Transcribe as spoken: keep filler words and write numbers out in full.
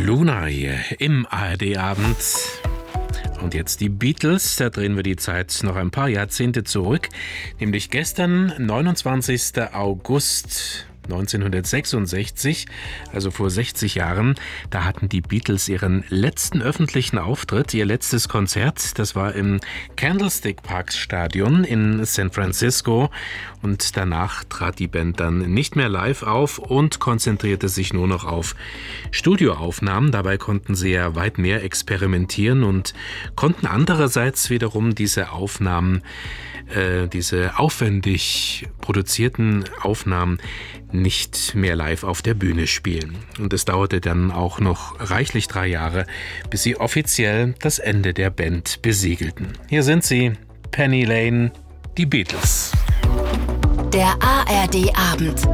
Luna hier im A R D-Abend. Und jetzt die Beatles, da drehen wir die Zeit noch ein paar Jahrzehnte zurück, nämlich gestern, neunundzwanzigsten August neunzehnhundertsechsundsechzig, also vor sechzig Jahren, da hatten die Beatles ihren letzten öffentlichen Auftritt, ihr letztes Konzert. Das war im Candlestick Park Stadion in San Francisco. Und danach trat die Band dann nicht mehr live auf und konzentrierte sich nur noch auf Studioaufnahmen. Dabei konnten sie ja weit mehr experimentieren und konnten andererseits wiederum diese Aufnahmen, äh, diese aufwendig produzierten Aufnahmen nicht mehr live auf der Bühne spielen. Und es dauerte dann auch noch reichlich drei Jahre, bis sie offiziell das Ende der Band besiegelten. Hier sind sie, Penny Lane, die Beatles. Der A R D-Abend.